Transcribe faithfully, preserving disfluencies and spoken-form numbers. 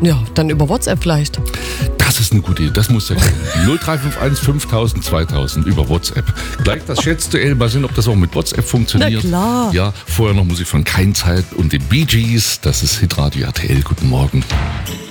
Ja, dann über WhatsApp vielleicht. Das ist eine gute Idee, das muss ja kommen. null drei fünf eins fünftausend zweitausend über WhatsApp. Gleich das Schätzduell, mal sehen, ob das auch mit WhatsApp funktioniert. Na klar. Ja, vorher noch Musik von Kein Zeit und den Bee Gees. Das ist Hitradio R T L. Guten Morgen.